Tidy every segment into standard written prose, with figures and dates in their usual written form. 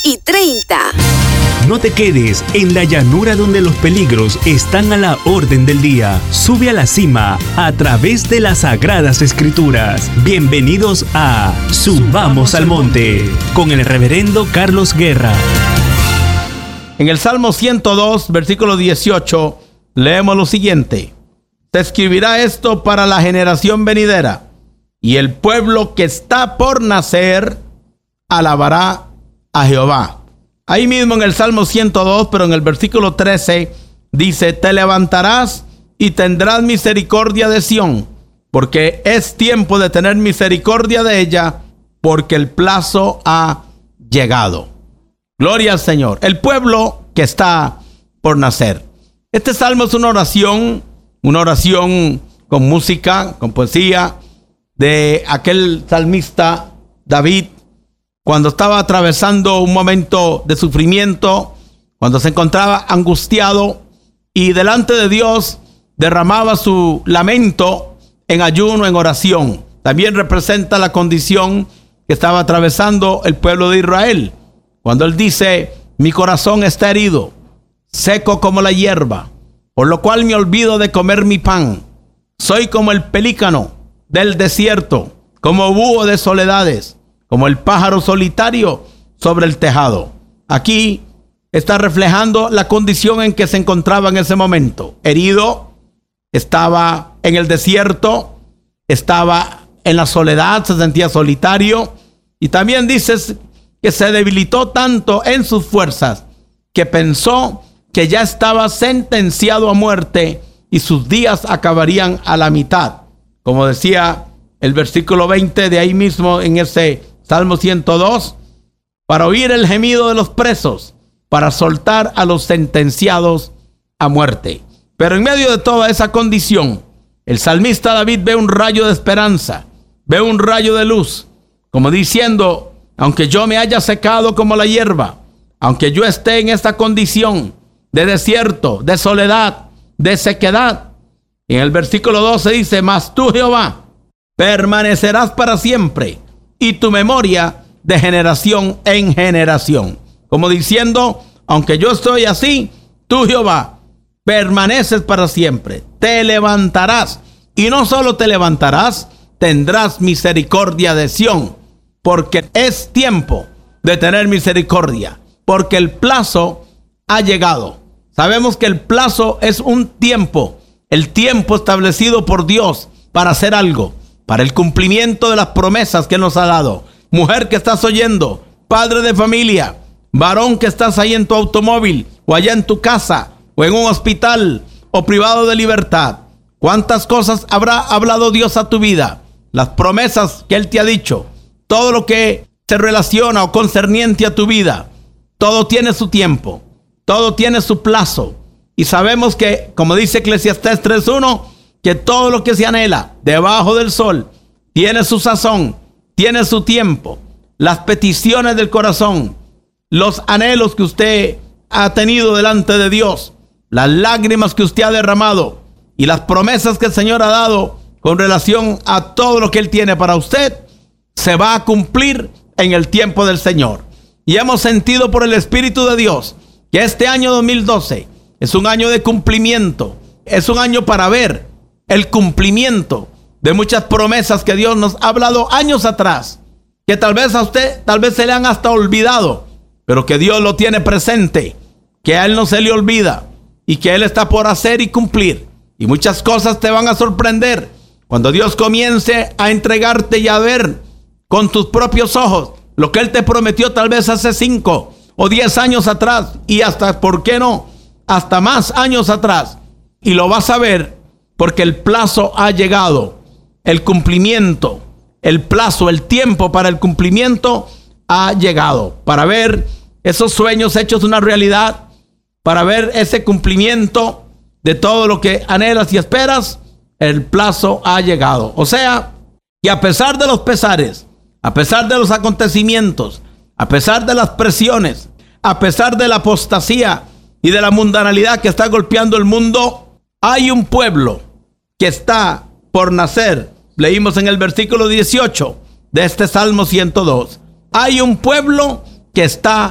y 30. No te quedes en la llanura donde los peligros están a la orden del día. Sube a la cima a través de las Sagradas Escrituras. Bienvenidos a Subamos al Monte con el reverendo Carlos Guerra. En el Salmo 102, versículo 18, leemos lo siguiente. Se escribirá esto para la generación venidera, y el pueblo que está por nacer alabará a Jehová. Ahí mismo en el Salmo 102, pero en el versículo 13, dice: te levantarás y tendrás misericordia de Sión, porque es tiempo de tener misericordia de ella, porque el plazo ha llegado. Gloria al Señor. El pueblo que está por nacer. Este salmo es una oración con música, con poesía, de aquel salmista David, cuando estaba atravesando un momento de sufrimiento, cuando se encontraba angustiado y delante de Dios derramaba su lamento en ayuno, en oración. También representa la condición que estaba atravesando el pueblo de Israel, cuando él dice: mi corazón está herido, seco como la hierba, por lo cual me olvido de comer mi pan. Soy como el pelícano del desierto, como búho de soledades, como el pájaro solitario sobre el tejado. Aquí está reflejando la condición en que se encontraba en ese momento. Herido, estaba en el desierto, estaba en la soledad, se sentía solitario. Y también dices que se debilitó tanto en sus fuerzas que pensó que ya estaba sentenciado a muerte y sus días acabarían a la mitad. Como decía el versículo 20 de ahí mismo en ese Salmo 102, para oír el gemido de los presos, para soltar a los sentenciados a muerte. Pero en medio de toda esa condición, el salmista David ve un rayo de esperanza, ve un rayo de luz, como diciendo: aunque yo me haya secado como la hierba, aunque yo esté en esta condición de desierto, de soledad, de sequedad. En el versículo 12 dice: mas tú, Jehová, permanecerás para siempre, y tu memoria de generación en generación. Como diciendo: aunque yo estoy así, tú, Jehová, permaneces para siempre. Te levantarás, y no solo te levantarás, tendrás misericordia de Sión, porque es tiempo de tener misericordia, porque el plazo ha llegado. Sabemos que el plazo es un tiempo, el tiempo establecido por Dios para hacer algo, para el cumplimiento de las promesas que nos ha dado. Mujer que estás oyendo, padre de familia, varón que estás ahí en tu automóvil, o allá en tu casa, o en un hospital, o privado de libertad. ¿Cuántas cosas habrá hablado Dios a tu vida? Las promesas que Él te ha dicho, todo lo que se relaciona o concerniente a tu vida, todo tiene su tiempo, todo tiene su plazo. Y sabemos que, como dice Eclesiastés 3:1, que todo lo que se anhela debajo del sol tiene su sazón, tiene su tiempo. Las peticiones del corazón, los anhelos que usted ha tenido delante de Dios, las lágrimas que usted ha derramado y las promesas que el Señor ha dado con relación a todo lo que Él tiene para usted, se va a cumplir en el tiempo del Señor. Y hemos sentido por el Espíritu de Dios que este año 2012 es un año de cumplimiento, es un año para ver el cumplimiento de muchas promesas que Dios nos ha hablado años atrás, que tal vez a usted, se le han hasta olvidado, pero que Dios lo tiene presente, que a Él no se le olvida y que Él está por hacer y cumplir. Y muchas cosas te van a sorprender cuando Dios comience a entregarte y a ver con tus propios ojos lo que Él te prometió tal vez hace 5 o 10 años atrás, y hasta, ¿por qué no?, hasta más años atrás. Y lo vas a ver porque el plazo ha llegado, el cumplimiento, el plazo, el tiempo para el cumplimiento ha llegado, para ver esos sueños hechos una realidad, para ver ese cumplimiento de todo lo que anhelas y esperas. El plazo ha llegado. O sea, que a pesar de los pesares, a pesar de los acontecimientos, a pesar de las presiones, a pesar de la apostasía y de la mundanalidad que está golpeando el mundo, hay un pueblo que está por nacer. Leímos en el versículo 18 de este Salmo 102. Hay un pueblo que está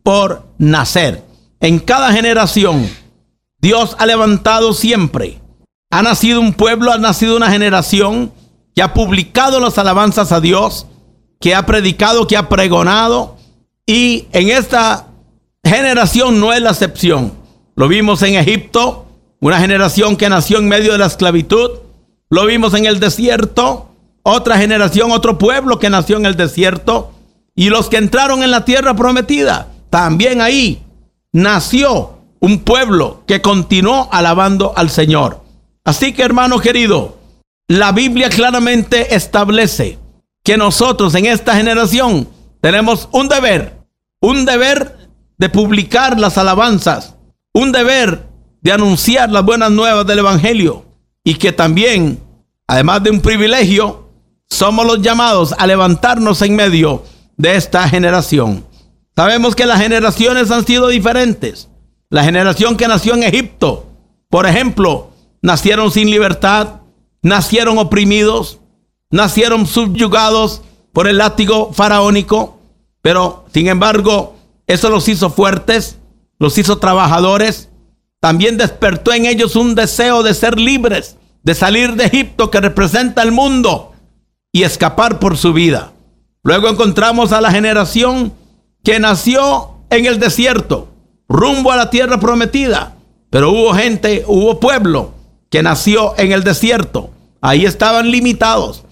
por nacer. En cada generación, Dios ha levantado siempre. Ha nacido un pueblo, ha nacido una generación que ha publicado las alabanzas a Dios, que ha predicado, que ha pregonado. Y en esta generación no es la excepción. Lo vimos en Egipto, una generación que nació en medio de la esclavitud. Lo vimos en el desierto, otra generación, otro pueblo que nació en el desierto. Y los que entraron en la tierra prometida, también ahí nació un pueblo que continuó alabando al Señor. Así que, hermano querido, la Biblia claramente establece que nosotros en esta generación tenemos un deber de publicar las alabanzas, un deber de anunciar las buenas nuevas del Evangelio, y que también, además de un privilegio, somos los llamados a levantarnos en medio de esta generación. Sabemos que las generaciones han sido diferentes. La generación que nació en Egipto, por ejemplo, nacieron sin libertad, nacieron oprimidos, nacieron subyugados por el látigo faraónico, pero sin embargo, eso los hizo fuertes, los hizo trabajadores. También despertó en ellos un deseo de ser libres, de salir de Egipto, que representa el mundo, y escapar por su vida. Luego encontramos a la generación que nació en el desierto, rumbo a la tierra prometida. Pero hubo pueblo que nació en el desierto. Ahí estaban limitados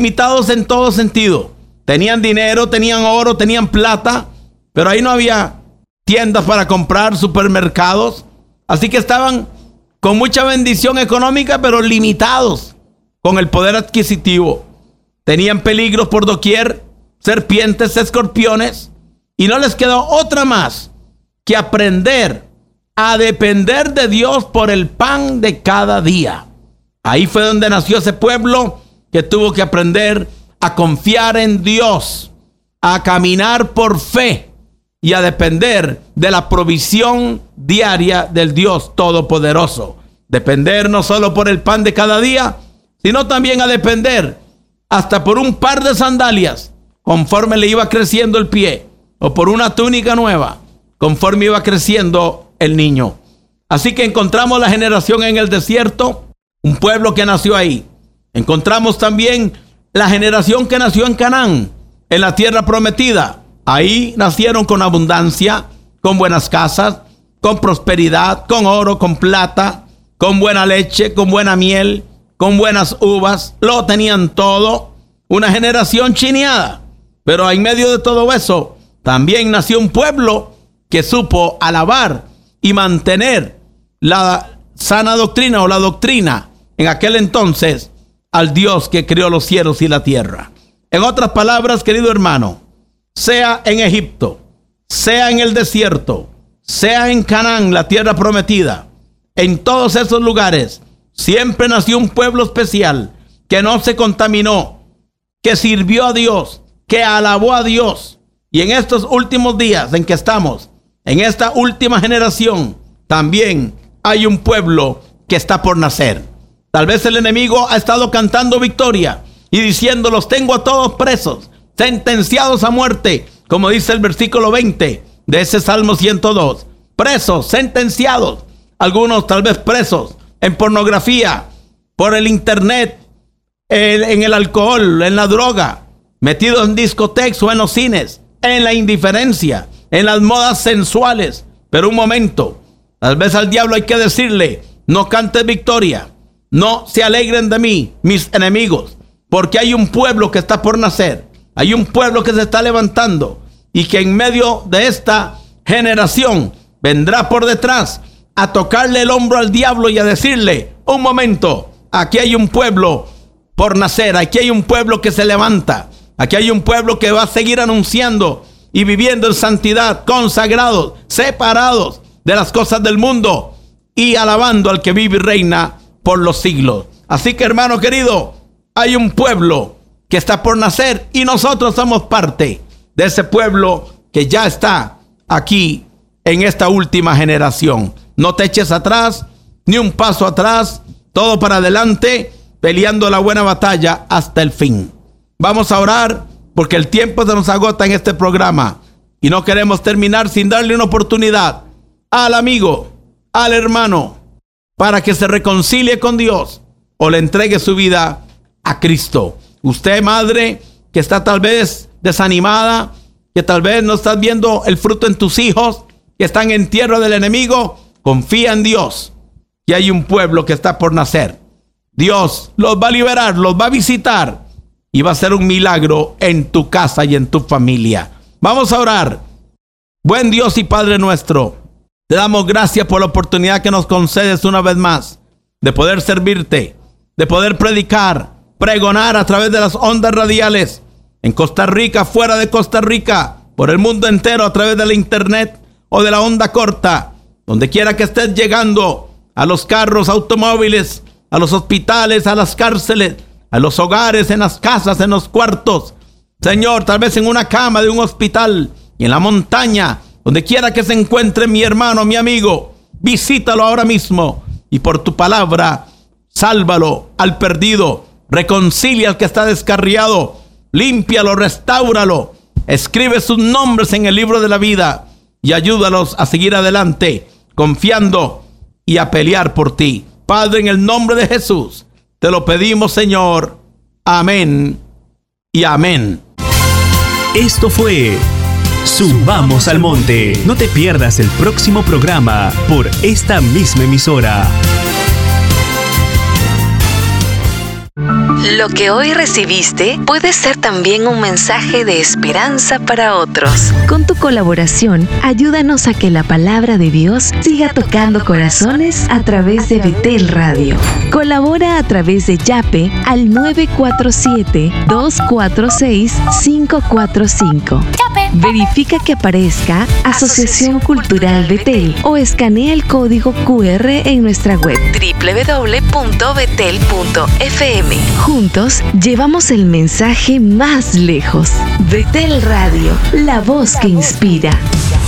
en todo sentido. Tenían dinero, tenían oro, tenían plata, pero ahí no había tiendas para comprar, supermercados. Así que estaban con mucha bendición económica, pero limitados con el poder adquisitivo. Tenían peligros por doquier, serpientes, escorpiones, y no les quedó otra más que aprender a depender de Dios por el pan de cada día. Ahí fue donde nació ese pueblo que tuvo que aprender a confiar en Dios, a caminar por fe y a depender de la provisión diaria del Dios Todopoderoso. Depender no solo por el pan de cada día, sino también a depender hasta por un par de sandalias, conforme le iba creciendo el pie, o por una túnica nueva, conforme iba creciendo el niño. Así que encontramos la generación en el desierto, un pueblo que nació ahí. Encontramos también la generación que nació en Canaán, en la tierra prometida. Ahí nacieron con abundancia, con buenas casas, con prosperidad, con oro, con plata, con buena leche, con buena miel, con buenas uvas. Lo tenían todo. Una generación chineada. Pero en medio de todo eso, también nació un pueblo que supo alabar y mantener la sana doctrina, o la doctrina en aquel entonces, al Dios que creó los cielos y la tierra. En otras palabras, querido hermano, sea en Egipto, sea en el desierto, sea en Canaán, la tierra prometida, en todos esos lugares siempre nació un pueblo especial que no se contaminó, que sirvió a Dios, que alabó a Dios. Y en estos últimos días en que estamos, en esta última generación, también hay un pueblo que está por nacer. Tal vez el enemigo ha estado cantando victoria y diciendo: los tengo a todos presos, sentenciados a muerte, como dice el versículo 20 de ese Salmo 102. Presos, sentenciados, algunos tal vez presos en pornografía, por el internet, en el alcohol, en la droga, metidos en discotecas o en los cines, en la indiferencia, en las modas sensuales. Pero un momento, tal vez al diablo hay que decirle: no cantes victoria, no se alegren de mí, mis enemigos, porque hay un pueblo que está por nacer, hay un pueblo que se está levantando, y que en medio de esta generación vendrá por detrás a tocarle el hombro al diablo y a decirle: un momento, aquí hay un pueblo por nacer, aquí hay un pueblo que se levanta, aquí hay un pueblo que va a seguir anunciando y viviendo en santidad, consagrados, separados de las cosas del mundo y alabando al que vive y reina por los siglos. Así que, hermano querido, hay un pueblo que está por nacer y nosotros somos parte de ese pueblo que ya está aquí en esta última generación. No te eches atrás, ni un paso atrás, todo para adelante, peleando la buena batalla hasta el fin. Vamos a orar porque el tiempo se nos agota en este programa. Y no queremos terminar sin darle una oportunidad al amigo, al hermano, para que se reconcilie con Dios o le entregue su vida a Cristo. Usted, madre, que está tal vez desanimada, que tal vez no estás viendo el fruto en tus hijos, que están en tierra del enemigo, confía en Dios, que hay un pueblo que está por nacer. Dios los va a liberar, los va a visitar y va a hacer un milagro en tu casa y en tu familia. Vamos a orar. Buen Dios y Padre nuestro, te damos gracias por la oportunidad que nos concedes una vez más de poder servirte, de poder predicar, pregonar a través de las ondas radiales en Costa Rica, fuera de Costa Rica, por el mundo entero a través de la internet o de la onda corta, donde quiera que estés llegando, a los carros, automóviles, a los hospitales, a las cárceles, a los hogares, en las casas, en los cuartos. Señor, tal vez en una cama de un hospital y en la montaña, donde quiera que se encuentre mi hermano, mi amigo, visítalo ahora mismo y por tu palabra, sálvalo al perdido, reconcilia al que está descarriado, límpialo, restáuralo, escribe sus nombres en el libro de la vida y ayúdalos a seguir adelante, confiando y a pelear por ti. Padre, en el nombre de Jesús, te lo pedimos, Señor. Amén y amén. Esto fue Subamos al Monte. No te pierdas el próximo programa por esta misma emisora. Lo que hoy recibiste puede ser también un mensaje de esperanza para otros. Con tu colaboración, ayúdanos a que la palabra de Dios siga tocando corazones a través de Betel Radio. Colabora a través de Yape al 947-246-545. Verifica que aparezca Asociación Cultural Betel o escanea el código QR en nuestra web www.betel.fm. Juntos llevamos el mensaje más lejos. Betel Radio, la voz que inspira.